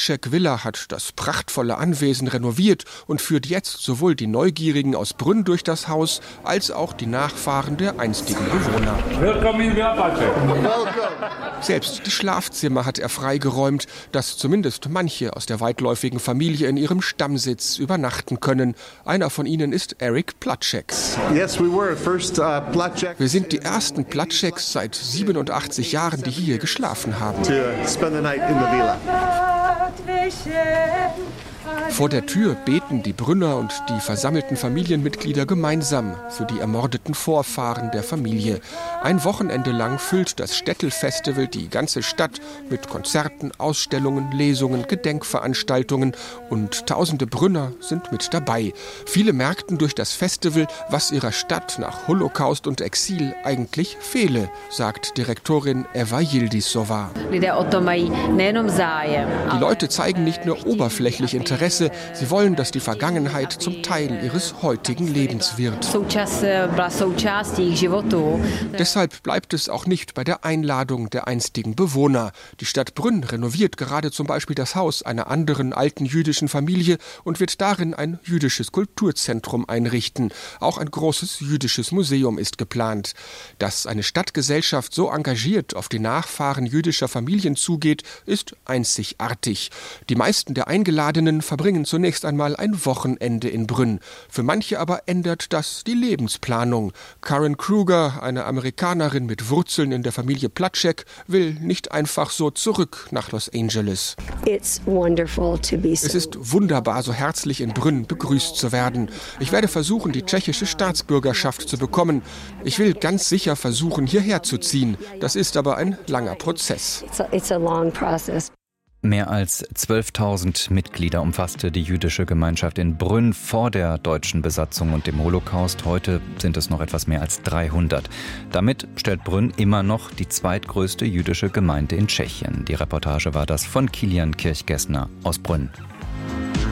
Platschek-Villa hat das prachtvolle Anwesen renoviert und führt jetzt sowohl die Neugierigen aus Brünn durch das Haus, als auch die Nachfahren der einstigen Bewohner. Willkommen in Villa Platschek. Selbst die Schlafzimmer hat er freigeräumt, dass zumindest manche aus der weitläufigen Familie in ihrem Stammsitz übernachten können. Einer von ihnen ist Eric Platschek. Wir sind die ersten Platscheks seit 87 Jahren, die hier geschlafen haben. Vor der Tür beten die Brünner und die versammelten Familienmitglieder gemeinsam für die ermordeten Vorfahren der Familie. Ein Wochenende lang füllt das Städtel-Festival die ganze Stadt mit Konzerten, Ausstellungen, Lesungen, Gedenkveranstaltungen und tausende Brünner sind mit dabei. Viele merkten durch das Festival, was ihrer Stadt nach Holocaust und Exil eigentlich fehle, sagt Direktorin Eva Yildiz-Sova. Die Leute zeigen nicht nur oberflächlich Interesse, sie wollen, dass die Vergangenheit zum Teil ihres heutigen Lebens wird. Deshalb bleibt es auch nicht bei der Einladung der einstigen Bewohner. Die Stadt Brünn renoviert gerade zum Beispiel das Haus einer anderen alten jüdischen Familie und wird darin ein jüdisches Kulturzentrum einrichten. Auch ein großes jüdisches Museum ist geplant. Dass eine Stadtgesellschaft so engagiert auf die Nachfahren jüdischer Familien zugeht, ist einzigartig. Die meisten der Eingeladenen verbringen zunächst einmal ein Wochenende in Brünn. Für manche aber ändert das die Lebensplanung. Karen Kruger, eine Amerikanerin mit Wurzeln in der Familie Platschek, will nicht einfach so zurück nach Los Angeles. Es ist wunderbar, so herzlich in Brünn begrüßt zu werden. Ich werde versuchen, die tschechische Staatsbürgerschaft zu bekommen. Ich will ganz sicher versuchen, hierher zu ziehen. Das ist aber ein langer Prozess. Mehr als 12.000 Mitglieder umfasste die jüdische Gemeinschaft in Brünn vor der deutschen Besatzung und dem Holocaust. Heute sind es noch etwas mehr als 300. Damit stellt Brünn immer noch die zweitgrößte jüdische Gemeinde in Tschechien. Die Reportage war das von Kilian Kirchgessner aus Brünn.